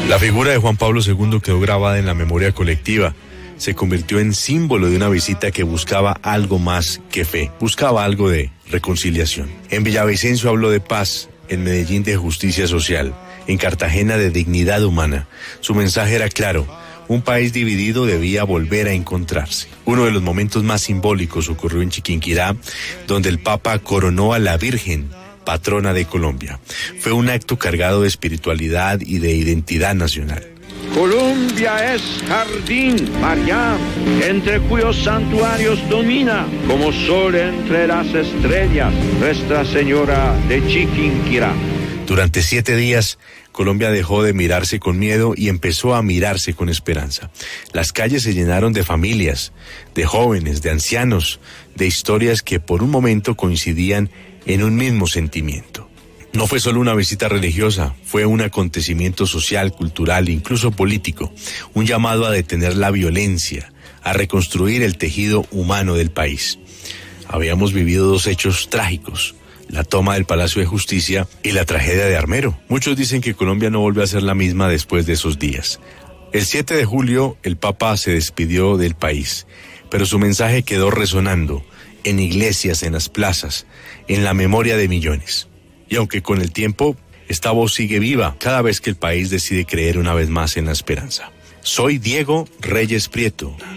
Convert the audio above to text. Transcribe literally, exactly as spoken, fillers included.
La figura de Juan Pablo segundo quedó grabada en la memoria colectiva. Se convirtió en símbolo de una visita que buscaba algo más que fe, buscaba algo de reconciliación. En Villavicencio habló de paz, en Medellín de justicia social, en Cartagena de dignidad humana. Su mensaje era claro: un país dividido debía volver a encontrarse. Uno de los momentos más simbólicos ocurrió en Chiquinquirá, donde el Papa coronó a la Virgen, patrona de Colombia. Fue un acto cargado de espiritualidad y de identidad nacional. Colombia es jardín mariano, entre cuyos santuarios domina, como sol entre las estrellas, Nuestra Señora de Chiquinquirá. Durante siete días, Colombia dejó de mirarse con miedo y empezó a mirarse con esperanza. Las calles se llenaron de familias, de jóvenes, de ancianos, de historias que por un momento coincidían en un mismo sentimiento. No fue solo una visita religiosa, fue un acontecimiento social, cultural e incluso político, un llamado a detener la violencia, a reconstruir el tejido humano del país. Habíamos vivido dos hechos trágicos: la toma del Palacio de Justicia y la tragedia de Armero. Muchos dicen que Colombia no volvió a ser la misma después de esos días. El siete de julio, el Papa se despidió del país, pero su mensaje quedó resonando en iglesias, en las plazas, en la memoria de millones. Y aunque con el tiempo esta voz sigue viva cada vez que el país decide creer una vez más en la esperanza. Soy Diego Reyes Prieto.